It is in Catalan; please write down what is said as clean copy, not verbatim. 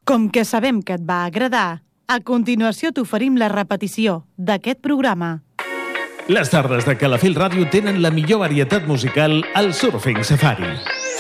Com que sabem que et va agradar, a continuació t'oferim la repetició d'aquest programa. Les tardes de Calafell Ràdio tenen la millor varietat musical al Surfing Safari.